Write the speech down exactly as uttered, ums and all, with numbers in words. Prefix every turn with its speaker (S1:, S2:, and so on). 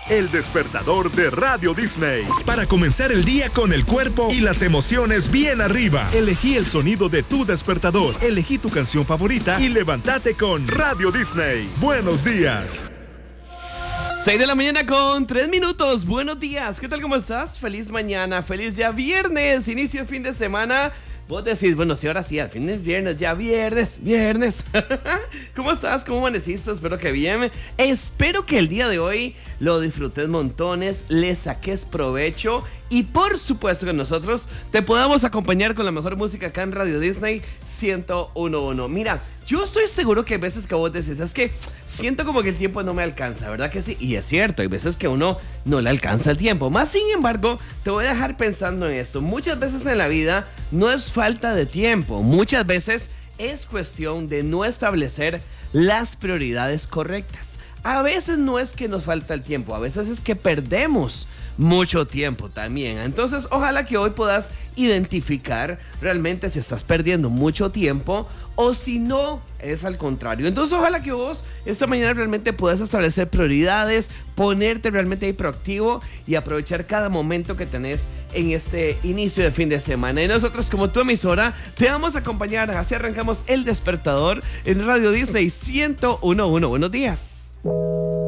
S1: El despertador de Radio Disney. Para comenzar el día con el cuerpo y las emociones bien arriba. Elegí el sonido de tu despertador. Elegí tu canción favorita y levántate con Radio Disney. Buenos días.
S2: seis de la mañana con tres minutos. Buenos días. ¿Qué tal? ¿Cómo estás? Feliz mañana. Feliz ya viernes. Inicio de fin de semana. Vos decís, bueno, sí, ahora sí, al fin es viernes, ya viernes, viernes. ¿Cómo estás? ¿Cómo amaneciste? Espero que bien. Espero que el día de hoy lo disfrutes montones, le saques provecho y por supuesto que nosotros te podamos acompañar con la mejor música acá en Radio Disney ciento uno punto uno. Mira, yo estoy seguro que hay veces que vos decís, es que siento como que el tiempo no me alcanza, ¿verdad que sí? Y es cierto, hay veces que uno no le alcanza el tiempo. Más sin embargo, te voy a dejar pensando en esto. Muchas veces en la vida no es falta de tiempo, muchas veces es cuestión de no establecer las prioridades correctas. A veces no es que nos falta el tiempo, a veces es que perdemos mucho tiempo también. Entonces, ojalá que hoy puedas identificar realmente si estás perdiendo mucho tiempo o si no, es al contrario. Entonces, ojalá que vos esta mañana realmente puedas establecer prioridades, ponerte realmente ahí proactivo y aprovechar cada momento que tenés en este inicio de fin de semana. Y nosotros, como tu emisora, te vamos a acompañar. Así arrancamos El Despertador en Radio Disney ciento uno punto uno. Buenos días.